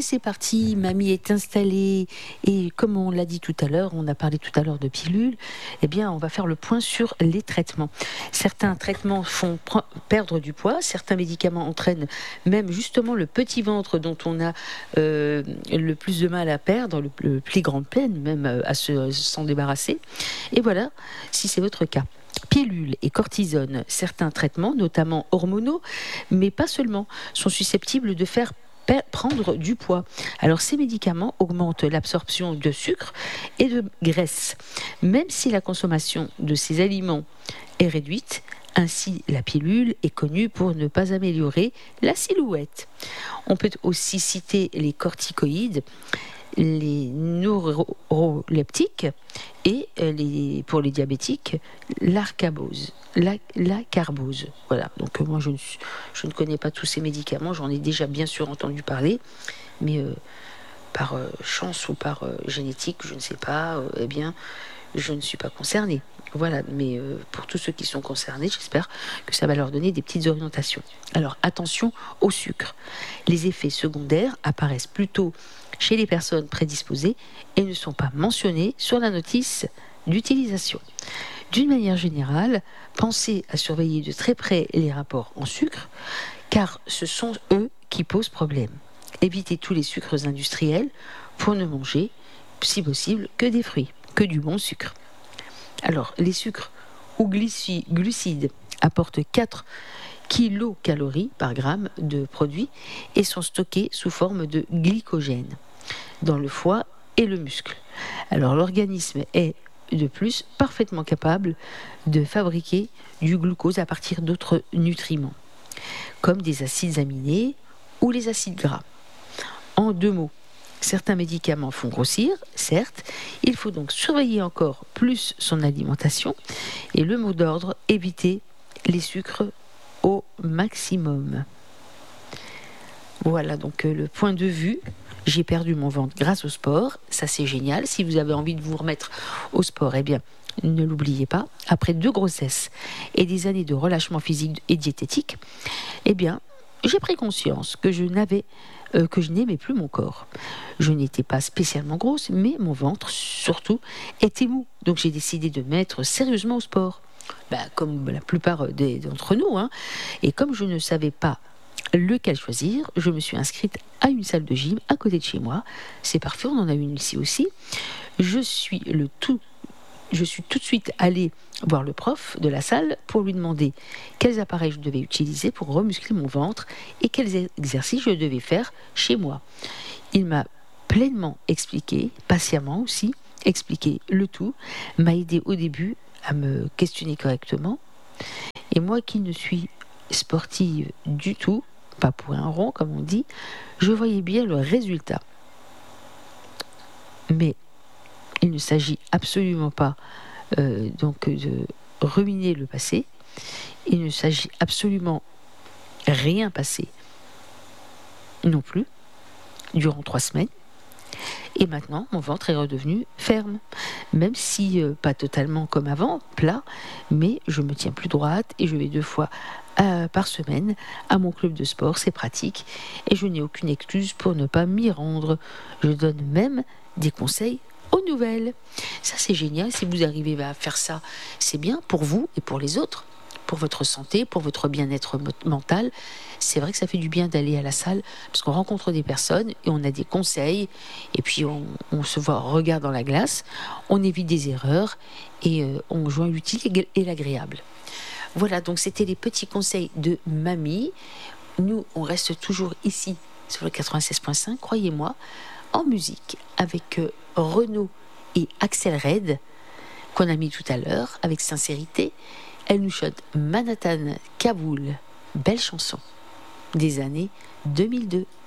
Et c'est parti, mamie est installée et comme on l'a dit tout à l'heure, on a parlé tout à l'heure de pilules, eh bien on va faire le point sur les traitements. Certains traitements font perdre du poids, certains médicaments entraînent même justement le petit ventre dont on a le plus de mal à perdre, le plus grande peine même à s'en débarrasser. Et voilà, si c'est votre cas. Pilules et cortisone, certains traitements, notamment hormonaux, mais pas seulement, sont susceptibles de faire prendre du poids. Alors ces médicaments augmentent l'absorption de sucre et de graisse. Même si la consommation de ces aliments est réduite, ainsi la pilule est connue pour ne pas améliorer la silhouette. On peut aussi citer les corticoïdes, les neuroleptiques et pour les diabétiques, l'arcabose. La carbose. Voilà, donc moi je ne connais pas tous ces médicaments, j'en ai déjà bien sûr entendu parler, mais par chance ou par génétique, je ne sais pas, eh bien, je ne suis pas concernée. Voilà, mais pour tous ceux qui sont concernés, j'espère que ça va leur donner des petites orientations. Alors attention au sucre. Les effets secondaires apparaissent plutôt chez les personnes prédisposées et ne sont pas mentionnés sur la notice d'utilisation. D'une manière générale, pensez à surveiller de très près les rapports en sucre, car ce sont eux qui posent problème. Évitez tous les sucres industriels pour ne manger, si possible, que des fruits, que du bon sucre. Alors, les sucres ou glucides apportent 4 kilocalories par gramme de produit et sont stockés sous forme de glycogène dans le foie et le muscle. Alors, l'organisme est de plus parfaitement capable de fabriquer du glucose à partir d'autres nutriments, comme des acides aminés ou les acides gras. En 2 mots, certains médicaments font grossir, certes, il faut donc surveiller encore plus son alimentation et le mot d'ordre, éviter les sucres au maximum. Voilà donc le point de vue. J'ai perdu mon ventre grâce au sport, ça c'est génial. Si vous avez envie de vous remettre au sport, eh bien, ne l'oubliez pas. Après 2 grossesses et des années de relâchement physique et diététique, eh bien, j'ai pris conscience que je n'aimais plus mon corps. Je n'étais pas spécialement grosse, mais mon ventre, surtout, était mou. Donc j'ai décidé de me mettre sérieusement au sport. Comme la plupart d'entre nous. Et comme je ne savais pas lequel choisir, je me suis inscrite à une salle de gym à côté de chez moi. C'est parfait, on en a une ici aussi. Je suis tout de suite allée voir le prof de la salle pour lui demander quels appareils je devais utiliser pour remuscler mon ventre et quels exercices je devais faire chez moi. Il m'a pleinement expliqué, patiemment aussi, expliqué le tout, m'a aidé au début à me questionner correctement. Et moi qui ne suis sportive du tout, pas pour un rond comme on dit, je voyais bien le résultat. Mais il ne s'agit absolument pas donc de ruminer le passé. Il ne s'agit absolument rien passer non plus durant 3 semaines. Et maintenant, mon ventre est redevenu ferme, même si pas totalement comme avant, plat, mais je me tiens plus droite et je vais 2 fois par semaine à mon club de sport, c'est pratique et je n'ai aucune excuse pour ne pas m'y rendre. Je donne même des conseils aux nouvelles. Ça c'est génial, si vous arrivez à faire ça, c'est bien pour vous et pour les autres, pour votre santé, pour votre bien-être mental. C'est vrai que ça fait du bien d'aller à la salle parce qu'on rencontre des personnes et on a des conseils et puis on se regarde dans la glace, on évite des erreurs et on joint l'utile et l'agréable. Voilà, donc c'était les petits conseils de mamie. Nous, on reste toujours ici sur le 96.5, croyez-moi, en musique avec Renaud et Axel Red qu'on a mis tout à l'heure avec sincérité. Elle nous chante Manhattan Kaboul, belle chanson des années 2002.